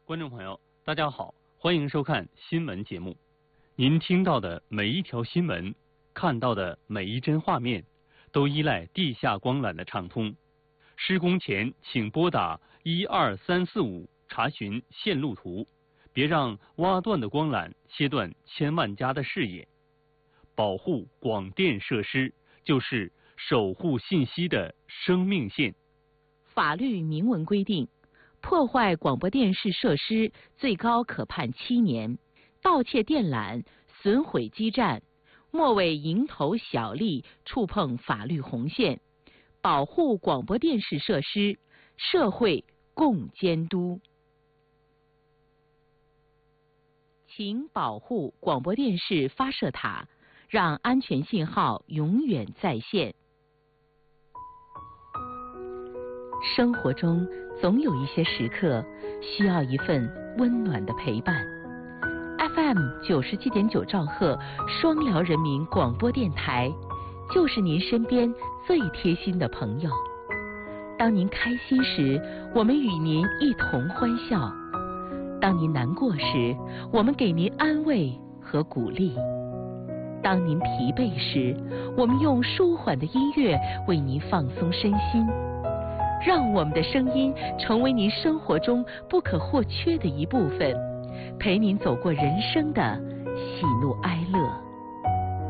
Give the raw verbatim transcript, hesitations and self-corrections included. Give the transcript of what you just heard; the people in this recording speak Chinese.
观众朋友，大家好，欢迎收看新闻节目。您听到的每一条新闻，看到的每一帧画面，都依赖地下光缆的畅通。施工前请拨打一二三四五查询线路图，别让挖断的光缆切断千万家的视野。保护广电设施就是守护信息的生命线。 法律明文规定，破坏广播电视设施最高可判七年，盗窃电缆、损毁基站，莫为蝇头小利触碰法律红线。保护广播电视设施，社会共监督。请保护广播电视发射塔，让安全信号永远在线。生活中总有一些时刻需要一份温暖的陪伴。F M 九十七点九兆赫双辽人民广播电台，就是您身边最贴心的朋友。当您开心时，我们与您一同欢笑；当您难过时，我们给您安慰和鼓励；当您疲惫时，我们用舒缓的音乐为您放松身心。让我们的声音成为您生活中不可或缺的一部分，陪您走过人生的喜怒哀乐。